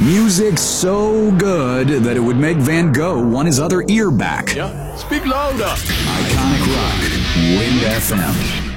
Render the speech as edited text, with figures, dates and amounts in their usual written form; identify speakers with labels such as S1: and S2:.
S1: Music so good that it would make Van Gogh want his other ear back.
S2: Yeah, speak louder.
S1: Iconic rock, Wind FM.